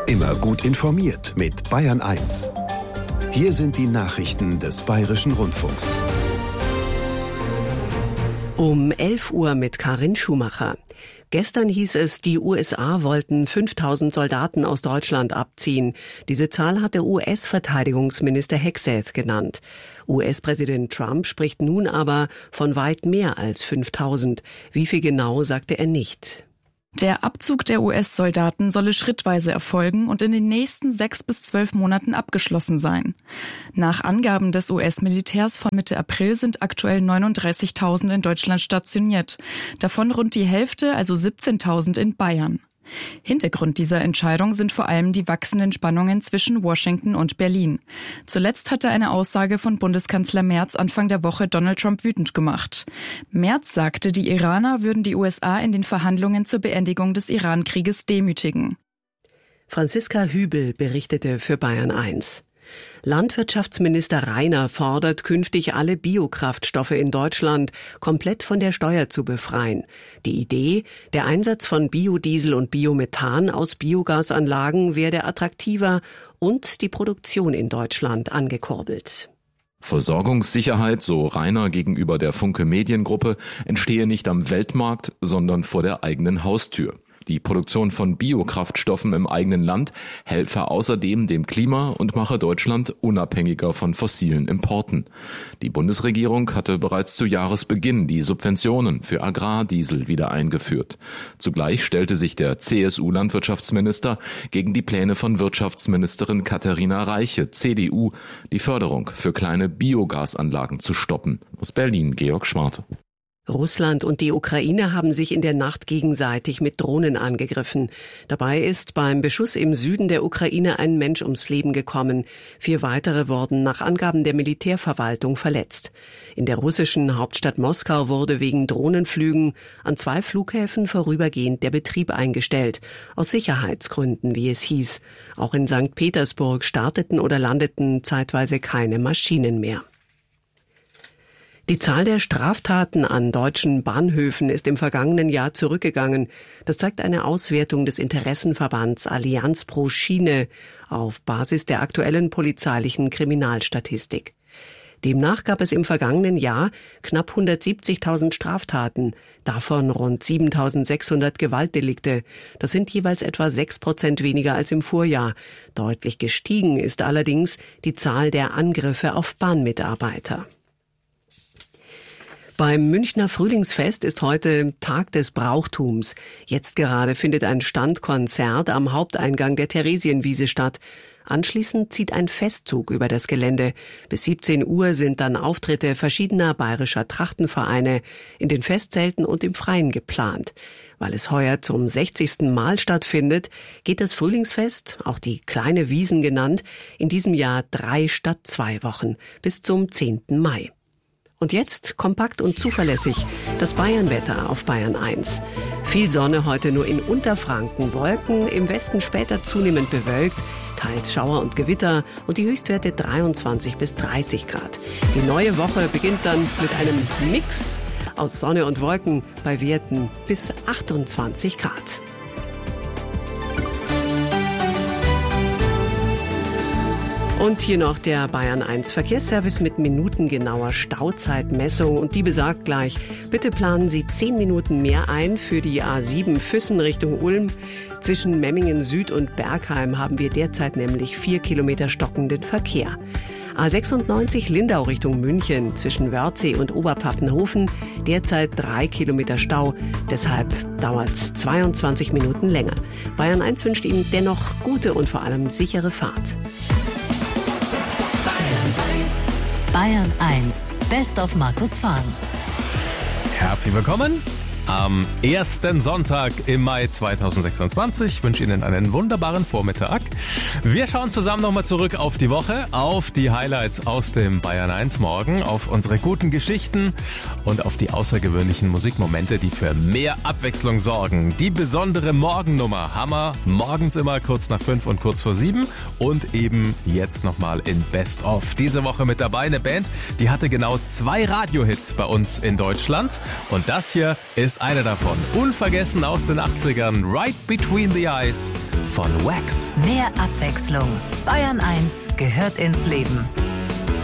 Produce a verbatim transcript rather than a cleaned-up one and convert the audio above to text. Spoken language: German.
Immer gut informiert mit Bayern eins. Hier sind die Nachrichten des Bayerischen Rundfunks. Um elf Uhr mit Karin Schumacher. Gestern hieß es, die U S A wollten fünftausend Soldaten aus Deutschland abziehen. Diese Zahl hat der U S-Verteidigungsminister Hegseth genannt. U S-Präsident Trump spricht nun aber von weit mehr als fünftausend. Wie viel genau, sagte er nicht. Der Abzug der U S-Soldaten solle schrittweise erfolgen und in den nächsten sechs bis zwölf Monaten abgeschlossen sein. Nach Angaben des U S-Militärs von Mitte April sind aktuell neununddreißigtausend in Deutschland stationiert. Davon rund die Hälfte, also siebzehntausend in Bayern. Hintergrund dieser Entscheidung sind vor allem die wachsenden Spannungen zwischen Washington und Berlin. Zuletzt hatte eine Aussage von Bundeskanzler Merz Anfang der Woche Donald Trump wütend gemacht. Merz sagte, die Iraner würden die U S A in den Verhandlungen zur Beendigung des Iran-Krieges demütigen. Franziska Hübel berichtete für Bayern eins. Landwirtschaftsminister Rainer fordert, künftig alle Biokraftstoffe in Deutschland komplett von der Steuer zu befreien. Die Idee, der Einsatz von Biodiesel und Biomethan aus Biogasanlagen werde attraktiver und die Produktion in Deutschland angekurbelt. Versorgungssicherheit, so Rainer gegenüber der Funke Mediengruppe, entstehe nicht am Weltmarkt, sondern vor der eigenen Haustür. Die Produktion von Biokraftstoffen im eigenen Land helfe außerdem dem Klima und mache Deutschland unabhängiger von fossilen Importen. Die Bundesregierung hatte bereits zu Jahresbeginn die Subventionen für Agrardiesel wieder eingeführt. Zugleich stellte sich der C S U-Landwirtschaftsminister gegen die Pläne von Wirtschaftsministerin Katharina Reiche, C D U, die Förderung für kleine Biogasanlagen zu stoppen. Aus Berlin, Georg Schwarte. Russland und die Ukraine haben sich in der Nacht gegenseitig mit Drohnen angegriffen. Dabei ist beim Beschuss im Süden der Ukraine ein Mensch ums Leben gekommen. Vier weitere wurden nach Angaben der Militärverwaltung verletzt. In der russischen Hauptstadt Moskau wurde wegen Drohnenflügen an zwei Flughäfen vorübergehend der Betrieb eingestellt. Aus Sicherheitsgründen, wie es hieß. Auch in Sankt Petersburg starteten oder landeten zeitweise keine Maschinen mehr. Die Zahl der Straftaten an deutschen Bahnhöfen ist im vergangenen Jahr zurückgegangen. Das zeigt eine Auswertung des Interessenverbands Allianz pro Schiene auf Basis der aktuellen polizeilichen Kriminalstatistik. Demnach gab es im vergangenen Jahr knapp hundertsiebzigtausend Straftaten, davon rund siebentausendsechshundert Gewaltdelikte. Das sind jeweils etwa sechs Prozent weniger als im Vorjahr. Deutlich gestiegen ist allerdings die Zahl der Angriffe auf Bahnmitarbeiter. Beim Münchner Frühlingsfest ist heute Tag des Brauchtums. Jetzt gerade findet ein Standkonzert am Haupteingang der Theresienwiese statt. Anschließend zieht ein Festzug über das Gelände. Bis siebzehn Uhr sind dann Auftritte verschiedener bayerischer Trachtenvereine in den Festzelten und im Freien geplant. Weil es heuer zum sechzigsten Mal stattfindet, geht das Frühlingsfest, auch die Kleine Wiesn genannt, in diesem Jahr drei statt zwei Wochen bis zum zehnten Mai. Und jetzt kompakt und zuverlässig das Bayernwetter auf Bayern eins. Viel Sonne heute nur in Unterfranken, Wolken im Westen später zunehmend bewölkt, teils Schauer und Gewitter und die Höchstwerte dreiundzwanzig bis dreißig Grad. Die neue Woche beginnt dann mit einem Mix aus Sonne und Wolken bei Werten bis achtundzwanzig Grad. Und hier noch der Bayern eins Verkehrsservice mit minutengenauer Stauzeitmessung. Und die besagt gleich, bitte planen Sie zehn Minuten mehr ein für die A sieben Füssen Richtung Ulm. Zwischen Memmingen Süd und Bergheim haben wir derzeit nämlich vier Kilometer stockenden Verkehr. A sechsundneunzig Lindau Richtung München zwischen Wörthsee und Oberpfaffenhofen derzeit drei Kilometer Stau. Deshalb dauert es zweiundzwanzig Minuten länger. Bayern eins wünscht Ihnen dennoch gute und vor allem sichere Fahrt. Bayern eins, Best of Markus Fahn. Herzlich willkommen am ersten Sonntag im Mai zweitausendsechsundzwanzig. Ich wünsche Ihnen einen wunderbaren Vormittag. Wir schauen zusammen nochmal zurück auf die Woche, auf die Highlights aus dem Bayern eins Morgen, auf unsere guten Geschichten und auf die außergewöhnlichen Musikmomente, die für mehr Abwechslung sorgen. Die besondere Morgennummer haben wir morgens immer kurz nach fünf und kurz vor sieben und eben jetzt nochmal in Best of. Diese Woche mit dabei eine Band, die hatte genau zwei Radiohits bei uns in Deutschland und das hier ist einer davon. Unvergessen aus den achtzigern, Right Between the Eyes von Wax. Mehr Abwechslung. Bayern eins gehört ins Leben.